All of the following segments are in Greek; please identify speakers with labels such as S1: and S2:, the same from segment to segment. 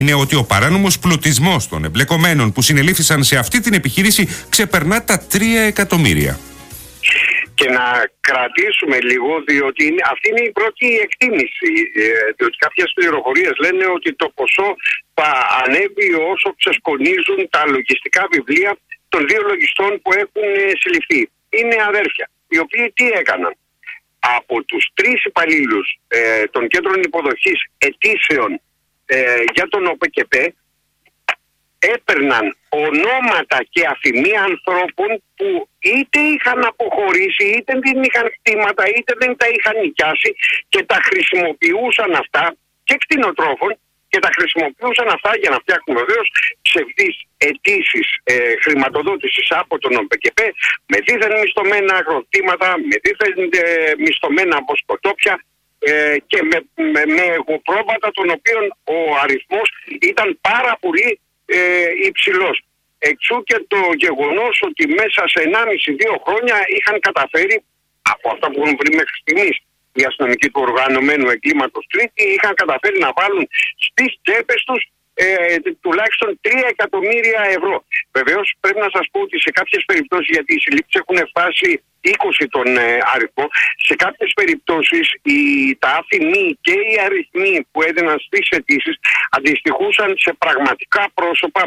S1: είναι ότι ο παράνομος πλουτισμός των εμπλεκομένων που συνελήφθησαν σε αυτή την επιχείρηση ξεπερνά τα 3 εκατομμύρια.
S2: Και να κρατήσουμε λίγο, διότι αυτή είναι η πρώτη εκτίμηση. Διότι κάποιες πληροφορίες λένε ότι το ποσό θα ανέβει όσο ξεσκονίζουν τα λογιστικά βιβλία των 2 λογιστών που έχουν συλληφθεί. Είναι αδέρφια, οι οποίοι τι έκαναν? Από τους 3 υπαλλήλους των κέντρων υποδοχής αιτήσεων για τον ΟΠΚΠ έπαιρναν ονόματα και αφημία ανθρώπων που είτε είχαν αποχωρήσει, είτε δεν είχαν κτήματα, είτε δεν τα είχαν νοικιάσει και τα χρησιμοποιούσαν αυτά, και κτηνοτρόφων, και τα χρησιμοποιούσαν αυτά για να φτιάχνουν βεβαίως ψευδείς αιτήσεις χρηματοδότησης από τον ΟΠΚΠ με δίθεν μισθωμένα αγροκτήματα, με δίθεν μισθωμένα βοσκοτόπια και με εγωπρόβατα των οποίων ο αριθμός ήταν πάρα πολύ υψηλός. Εξού και το γεγονός ότι μέσα σε 1,5-2 χρόνια είχαν καταφέρει, από αυτά που έχουν βρει μέχρι στιγμής οι αστυνομικοί του οργανωμένου εγκλήματος Τρίτη, είχαν καταφέρει να βάλουν στις τσέπες τους τουλάχιστον 3 εκατομμύρια ευρώ. Βεβαίως πρέπει να σας πω ότι σε κάποιες περιπτώσεις, γιατί οι συλλήψεις έχουν φτάσει 20 τον αριθμό, σε κάποιες περιπτώσεις τα άφημοι και οι αριθμοί που έδιναν στις αιτήσεις αντιστοιχούσαν σε πραγματικά πρόσωπα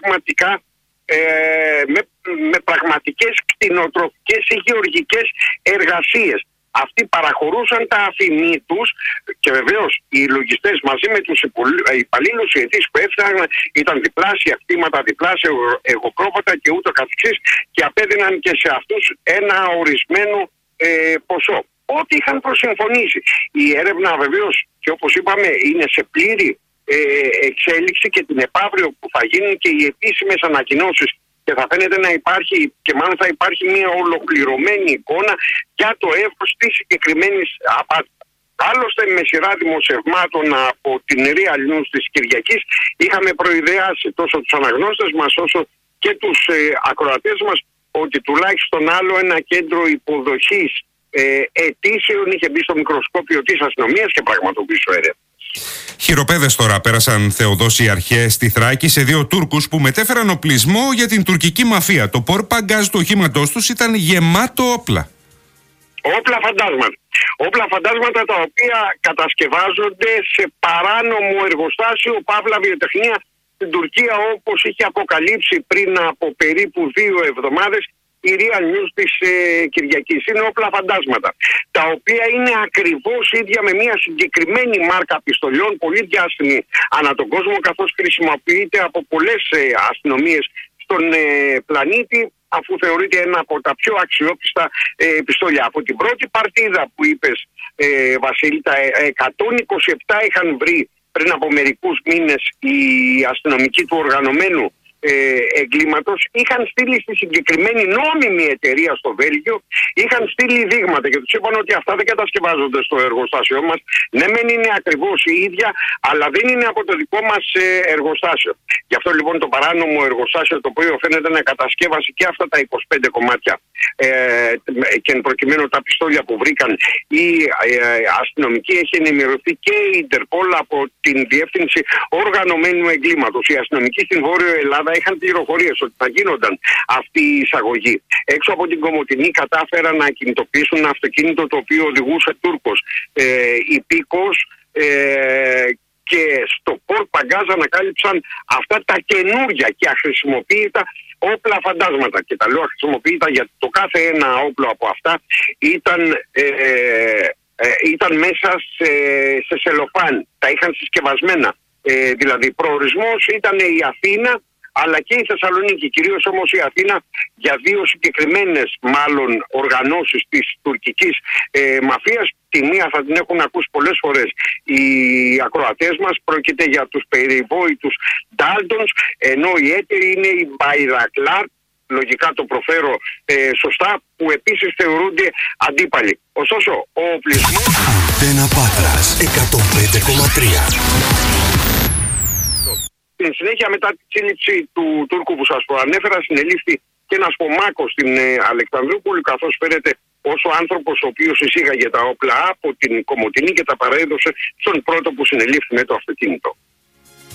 S2: με πραγματικές κτηνοτροφικές ή γεωργικές εργασίες. Αυτοί παραχωρούσαν τα αφημί τους και βεβαίως οι λογιστές μαζί με τους υπαλλήλους, οι αιτήσεις που έφταναν ήταν διπλάσια κτήματα, διπλάσια εγωπρόβατα και ούτω καθεξής, και απέδιναν και σε αυτούς ένα ορισμένο ποσό. Ό,τι είχαν προσυμφωνήσει. Η έρευνα βεβαίως, και όπως είπαμε, είναι σε πλήρη εξέλιξη και την επαύριο που θα γίνουν και οι επίσημες ανακοινώσεις και θα φαίνεται να υπάρχει, και μάλλον θα υπάρχει μια ολοκληρωμένη εικόνα για το εύρος της συγκεκριμένης απάτης. Άλλωστε, με σειρά δημοσιευμάτων από την Real News της Κυριακής είχαμε προειδεάσει τόσο τους αναγνώστες μας όσο και τους ακροατές μας ότι τουλάχιστον άλλο ένα κέντρο υποδοχής αιτήσεων είχε μπει στο μικροσκόπιο της αστυνομίας και πραγματοποιήσει έρευνα.
S1: Χειροπέδες τώρα πέρασαν, Θεοδόση, οι αρχές στη Θράκη σε 2 Τούρκους που μετέφεραν οπλισμό για την τουρκική μαφία. Το πορπαγκάζ του οχήματός τους ήταν γεμάτο όπλα.
S2: Όπλα φαντάσματα τα οποία κατασκευάζονται σε παράνομο εργοστάσιο, παύλα βιοτεχνία, στην Τουρκία, όπως είχε αποκαλύψει πριν από περίπου 2 εβδομάδες η Real News της Κυριακής. Είναι όπλα φαντάσματα, τα οποία είναι ακριβώς ίδια με μια συγκεκριμένη μάρκα πιστολιών, πολύ διάσημη ανά τον κόσμο, καθώς χρησιμοποιείται από πολλές αστυνομίες στον πλανήτη, αφού θεωρείται ένα από τα πιο αξιόπιστα πιστόλια. Από την πρώτη παρτίδα που είπες, Βασίλη, τα 127 είχαν βρει πριν από μερικούς μήνες οι αστυνομικοί του οργανωμένου εγκλήματος, είχαν στείλει στη συγκεκριμένη νόμιμη εταιρεία στο Βέλγιο, είχαν στείλει δείγματα και τους είπαν ότι αυτά δεν κατασκευάζονται στο εργοστάσιο μας. Ναι, μεν είναι ακριβώς η ίδια, αλλά δεν είναι από το δικό μας εργοστάσιο. Γι' αυτό λοιπόν το παράνομο εργοστάσιο, το οποίο φαίνεται να κατασκεύασε και αυτά τα 25 κομμάτια και εν προκειμένου τα πιστόλια που βρήκαν οι αστυνομικοί, έχει ενημερωθεί και η Ιντερπόλ από την Διεύθυνση Οργανωμένου Εγκλήματος. Οι αστυνομικοί στην Βόρειο Ελλάδα είχαν πληροφορίες ότι θα γίνονταν αυτή η εισαγωγή. Έξω από την Κομοτηνή κατάφεραν να κινητοποιήσουν ένα αυτοκίνητο το οποίο οδηγούσε Τούρκος υπήκος και στο πορπαγκάζ ανακάλυψαν αυτά τα καινούργια και αχρησιμοποίητα όπλα φαντάσματα. Και τα λέω αχρησιμοποίητα γιατί το κάθε ένα όπλο από αυτά ήταν μέσα σε σελοφάν. Τα είχαν συσκευασμένα. Δηλαδή προορισμός ήταν η Αθήνα αλλά και η Θεσσαλονίκη, κυρίως όμως η Αθήνα, για 2 συγκεκριμένες μάλλον οργανώσεις της τουρκικής μαφίας. Τη μία θα την έχουν ακούσει πολλές φορές οι ακροατές μας, πρόκειται για τους περιβόητους Ντάλτονς, ενώ η έτερη είναι η Μπαϊρακλάρ, λογικά το προφέρω σωστά, που επίσης θεωρούνται αντίπαλοι. Ωστόσο, ο οπλισμός...
S3: Αντένα Πάτρας 105,3.
S2: Στην συνέχεια, μετά τη σύλληψη του Τούρκου που σας προανέφερα, συνελήφθη και ένας Πομάκος στην Αλεξανδρούπολη, καθώς φέρεται ως ο άνθρωπος ο οποίος εισήγαγε τα όπλα από την Κομοτηνή και τα παρέδωσε στον πρώτο που συνελήφθη με το αυτοκίνητο.